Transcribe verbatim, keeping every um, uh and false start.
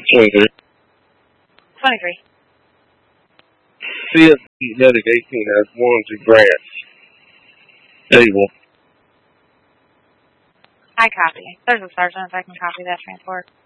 twenty-three. twenty-three. C S P Medic eighteen has warranty grants. Able. I copy. There's a sergeant if I can copy that transport.